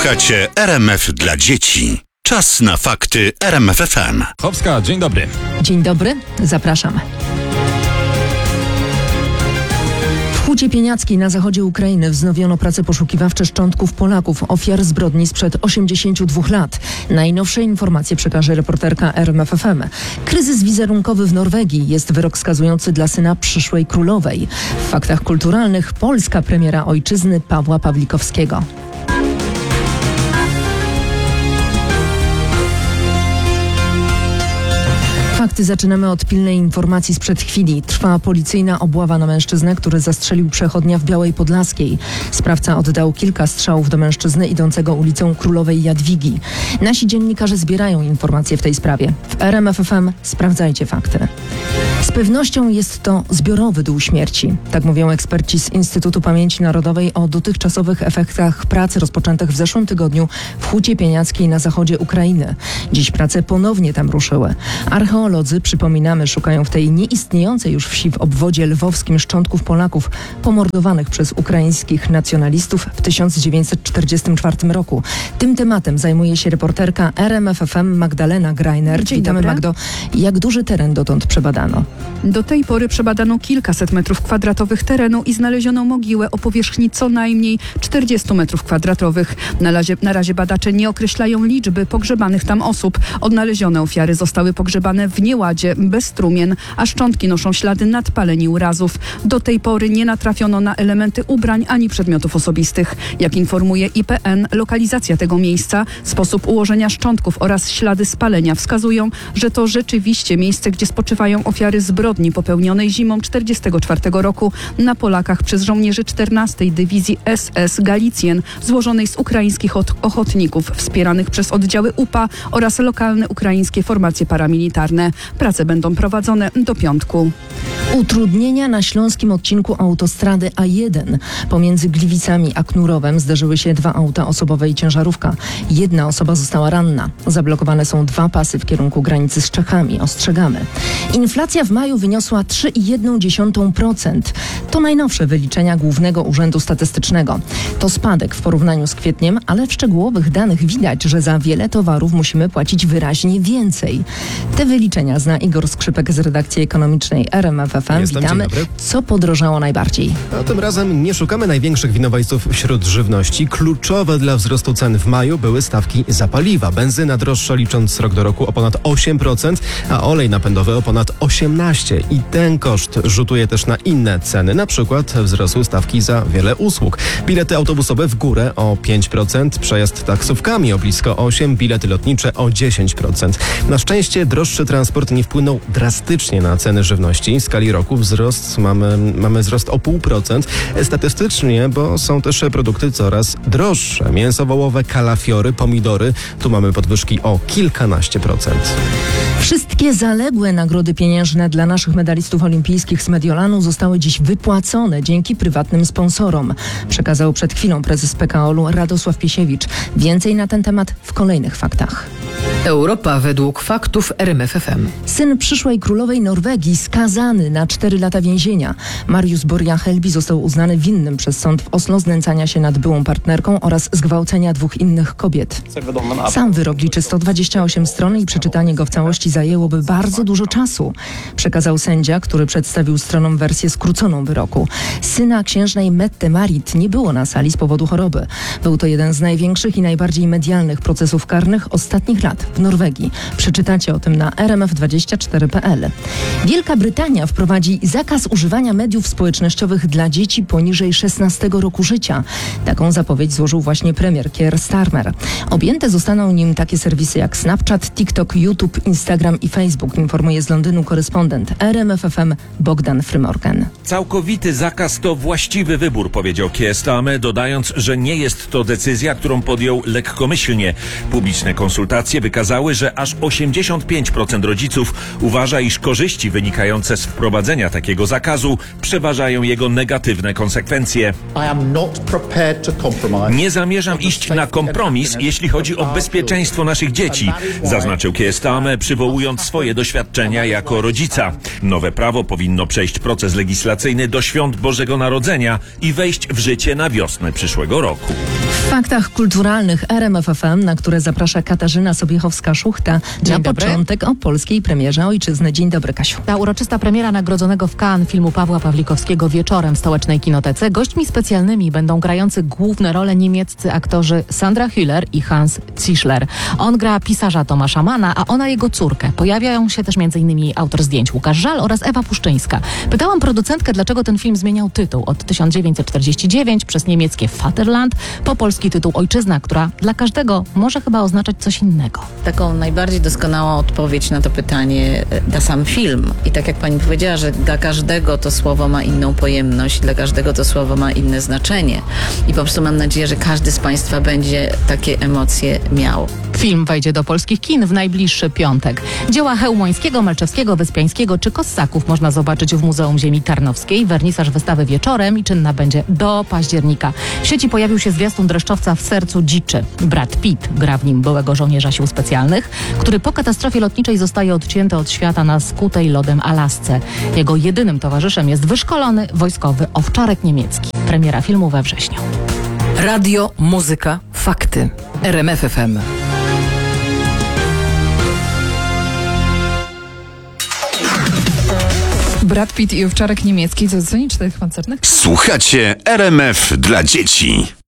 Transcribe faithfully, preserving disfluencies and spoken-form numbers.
Słuchacie R M F dla dzieci. Czas na fakty R M F F M. Chopska, dzień dobry. Dzień dobry, zapraszam. W Hucie Pieniackiej na zachodzie Ukrainy wznowiono prace poszukiwawcze szczątków Polaków, ofiar zbrodni sprzed osiemdziesięciu dwóch lat. Najnowsze informacje przekaże reporterka R M F F M. Kryzys wizerunkowy w Norwegii jest wyrok skazujący dla syna przyszłej królowej. W faktach kulturalnych polska premiera ojczyzny Pawła Pawlikowskiego. Fakty zaczynamy od pilnej informacji sprzed chwili. Trwa policyjna obława na mężczyznę, który zastrzelił przechodnia w Białej Podlaskiej. Sprawca oddał kilka strzałów do mężczyzny idącego ulicą Królowej Jadwigi. Nasi dziennikarze zbierają informacje w tej sprawie. W R M F F M sprawdzajcie fakty. Z pewnością jest to zbiorowy dół śmierci. Tak mówią eksperci z Instytutu Pamięci Narodowej o dotychczasowych efektach prac rozpoczętych w zeszłym tygodniu w Hucie Pieniackiej na zachodzie Ukrainy. Dziś prace ponownie tam ruszyły. Archeolodzy, przypominamy, szukają w tej nieistniejącej już wsi w obwodzie lwowskim szczątków Polaków pomordowanych przez ukraińskich nacjonalistów w tysiąc dziewięćset czterdziestym czwartym roku. Tym tematem zajmuje się reporterka R M F F M Magdalena Greiner. Dzień Witamy, dobry. Magdo. Jak duży teren dotąd przebadano? Do tej pory przebadano kilkaset metrów kwadratowych terenu i znaleziono mogiłę o powierzchni co najmniej czterdziestu metrów kwadratowych. Na razie, na razie badacze nie określają liczby pogrzebanych tam osób. Odnalezione ofiary zostały pogrzebane w nieładzie, bez strumien, a szczątki noszą ślady nadpaleń i urazów. Do tej pory nie natrafiono na elementy ubrań ani przedmiotów osobistych. Jak informuje I P N, lokalizacja tego miejsca, sposób ułożenia szczątków oraz ślady spalenia wskazują, że to rzeczywiście miejsce, gdzie spoczywają ofiary zbrodni popełnionej zimą czterdziestego czwartego roku na Polakach przez żołnierzy czternastej Dywizji S S Galicjen, złożonej z ukraińskich ochotników wspieranych przez oddziały U P A oraz lokalne ukraińskie formacje paramilitarne. Prace będą prowadzone do piątku. Utrudnienia na śląskim odcinku autostrady A jeden. Pomiędzy Gliwicami a Knurowem zderzyły się dwa auta osobowe i ciężarówka. Jedna osoba została ranna. Zablokowane są dwa pasy w kierunku granicy z Czechami. Ostrzegamy. Inflacja w maju wyniosła trzy i jedną dziesiątą procent. To najnowsze wyliczenia Głównego Urzędu Statystycznego. To spadek w porównaniu z kwietniem, ale w szczegółowych danych widać, że za wiele towarów musimy płacić wyraźnie więcej. Te wyliczenia zna Igor Skrzypek z redakcji ekonomicznej R M F F M. Jestem, Witamy. dzień dobry. Co podrożało najbardziej? A tym razem nie szukamy największych winowajców wśród żywności. Kluczowe dla wzrostu cen w maju były stawki za paliwa. Benzyna droższa licząc rok do roku o ponad osiem procent, a olej napędowy o ponad osiemnaście procent. I ten koszt rzutuje też na inne ceny. Na przykład wzrosły stawki za wiele usług. Bilety autobusowe w górę o pięć procent, przejazd taksówkami o blisko osiem procent, bilety lotnicze o dziesięć procent. Na szczęście droższy transport nie wpłynął drastycznie na ceny żywności. W skali roku wzrost mamy, mamy wzrost o pół procent. Statystycznie, bo są też produkty coraz droższe. Mięso wołowe, kalafiory, pomidory. Tu mamy podwyżki o kilkanaście procent. Wszystkie zaległe nagrody pieniężne dla naszych medalistów olimpijskich z Mediolanu zostały dziś wypłacone dzięki prywatnym sponsorom. Przekazał przed chwilą prezes P K O L-u Radosław Piesiewicz. Więcej na ten temat w kolejnych faktach. Europa według faktów R M F F M. Syn przyszłej królowej Norwegii skazany na cztery lata więzienia. Mariusz Borja-Helbi został uznany winnym przez sąd w Oslo znęcania się nad byłą partnerką oraz zgwałcenia dwóch innych kobiet. Sam wyrok liczy sto dwadzieścia osiem stron i przeczytanie go w całości zajęłoby bardzo dużo czasu, przekazał sędzia, który przedstawił stronom wersję skróconą wyroku. Syna księżnej Mette Marit nie było na sali z powodu choroby. Był to jeden z największych i najbardziej medialnych procesów karnych ostatnich lat w Norwegii. Przeczytacie o tym na R M F dwadzieścia cztery kropka p l. Wielka Brytania wprowadzi zakaz używania mediów społecznościowych dla dzieci poniżej szesnastego roku życia. Taką zapowiedź złożył właśnie premier Keir Starmer. Objęte zostaną nim takie serwisy jak Snapchat, TikTok, YouTube, Instagram i Facebook, informuje z Londynu korespondent R M F F M Bogdan Frymorgan. Całkowity zakaz to właściwy wybór, powiedział Keir Starmer, dodając, że nie jest to decyzja, którą podjął lekkomyślnie. Publiczne konsultacje wykazały pokazały, że aż osiemdziesiąt pięć procent rodziców uważa, iż korzyści wynikające z wprowadzenia takiego zakazu przeważają jego negatywne konsekwencje. Nie zamierzam iść na kompromis, jeśli chodzi o bezpieczeństwo naszych dzieci, zaznaczył Keir Starmer, przywołując swoje doświadczenia jako rodzica. Nowe prawo powinno przejść proces legislacyjny do świąt Bożego Narodzenia i wejść w życie na wiosnę przyszłego roku. W faktach kulturalnych R M F F M, na które zaprasza Katarzyna Sobiechowska-Szuchta, Dzień na dobry. początek o polskiej premierze Ojczyzny. Dzień dobry, Kasiu. Ta uroczysta premiera nagrodzonego w Cannes filmu Pawła Pawlikowskiego wieczorem w stołecznej kinotece. Gośćmi specjalnymi będą grający główne role niemieccy aktorzy Sandra Hüller i Hans Zischler. On gra pisarza Tomasza Mana, a ona jego córkę. Pojawiają się też m.in. autor zdjęć Łukasz Żal oraz Ewa Puszczyńska. Pytałam producentkę, dlaczego ten film zmieniał tytuł od tysiąc dziewięćset czterdziesty dziewiąty przez niemieckie Vaterland po polski tytuł Ojczyzna, która dla każdego może chyba oznaczać coś innego. Taką najbardziej doskonałą odpowiedź na to pytanie da sam film. I tak jak pani powiedziała, że dla każdego to słowo ma inną pojemność, dla każdego to słowo ma inne znaczenie. I po prostu mam nadzieję, że każdy z państwa będzie takie emocje miał. Film wejdzie do polskich kin w najbliższy piątek. Dzieła Chełmońskiego, Malczewskiego, Wyspiańskiego czy Kossaków można zobaczyć w Muzeum Ziemi Tarnowskiej. Wernisaż wystawy wieczorem i czynna będzie do października. W sieci pojawił się zwiastun dreszczowca W sercu dziczy. Brad Pitt gra w nim byłego żołnierza sił specjalnych, który po katastrofie lotniczej zostaje odcięty od świata na skutej lodem Alasce. Jego jedynym towarzyszem jest wyszkolony wojskowy owczarek niemiecki. Premiera filmu we wrześniu. Radio, muzyka, fakty. R M F F M. Brad Pitt i owczarek niemiecki, to co nie czterech pancernych? Słuchacie R M F dla dzieci.